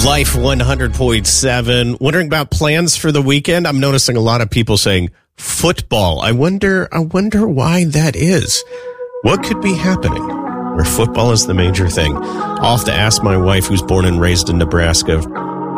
Life 100.7. Wondering about plans for the weekend? I'm noticing a lot of people saying football. I wonder why that is. What could be happening where football is the major thing? I'll have to ask my wife, who's born and raised in Nebraska,